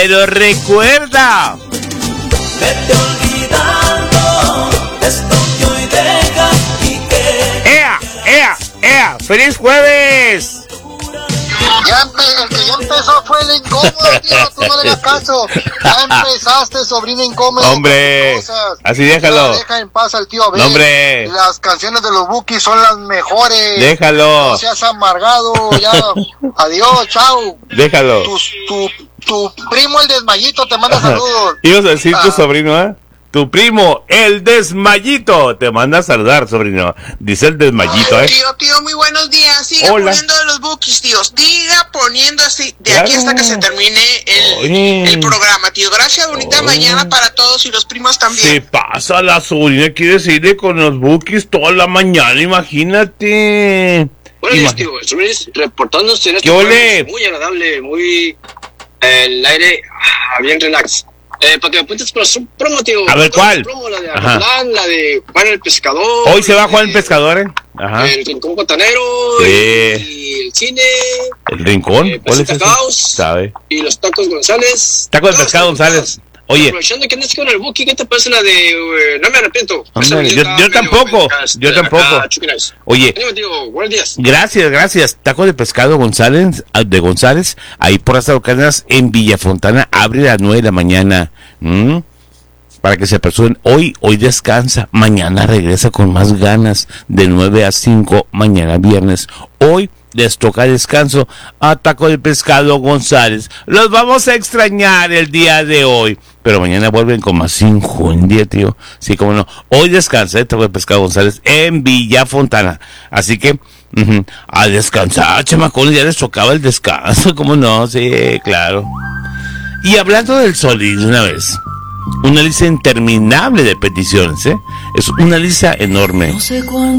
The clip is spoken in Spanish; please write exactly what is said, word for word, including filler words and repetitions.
Pero recuerda, vete olvidando esto que hoy dejas y que... ¡Ea, ea, ea! ¡Feliz jueves! Ya empe- el que ya empezó fue el incómodo, tío, tú no le das caso. Ya empezaste, sobrino incómodo. Hombre, con tus cosas. así déjalo. Ya deja en paz al tío Abel. No, hombre. Las canciones de los Bukis son las mejores. Déjalo. No seas amargado, ya. Adiós, chao. Déjalo. Tu, tu, tu primo el desmayito te manda saludos. Ibas a decir tu Ah. sobrino, ¿eh? Tu primo, el desmayito, te manda a saludar, sobrino. Dice el desmayito, ¿eh? Tío, tío, muy buenos días. Siga Hola. poniendo de los Bukis, tío. Siga poniendo así, de Claro. aquí hasta que se termine el, Oye. el programa, tío. Gracias, bonita Oye. mañana para todos y los primos también. Se pasa la sobrina, quiere seguir con los Bukis toda la mañana, imagínate. Buenos días, Imagi- tío. Luis, reportándose en este ¿Qué ole? jueves muy agradable, muy eh, el aire ah, bien relax. Eh, para que me apuntes para su promo, tío. A ver, Todas ¿cuál? las promo, la de Ajá. Acatlán, la de Juan el Pescador. Hoy se va Juan el eh, Pescador, ¿eh? Ajá. El Rincón Botanero. Sí. Y el cine. ¿El rincón? eh, ¿Cuál es Pesita ese? Caos. ¿Sabe? Y los tacos González. Taco de Todos pescado están González. conectados. Oye, Aprovechando que andas con el Buki, ¿qué te parece la de eh, No me arrepiento? Hombre, Esa yo- está yo medio tampoco, médica, yo este, tampoco. acá, Chucky Nice. oye, Ánimo, tío. Buenos días. gracias, gracias. Taco de pescado González, ah, de González, ahí por las Cárdenas, en Villafontana, abre a las nueve de la mañana. ¿Mm? Para que se apresuren. Hoy, hoy descansa. Mañana regresa con más ganas. De nueve a cinco, mañana viernes. Hoy les toca descanso a Taco de Pescado González. Los vamos a extrañar el día de hoy. Pero mañana vuelven con más injundia, tío. Sí, como no. Hoy descansa el Taco de Pescado González en Villafontana. Así que, ujú, a descansar, chamacones. Ya les tocaba el descanso. ¿Cómo no? Sí, claro. Y hablando del Solís de una vez. Una lista interminable de peticiones, ¿eh? Es una lista enorme. No sé cuándo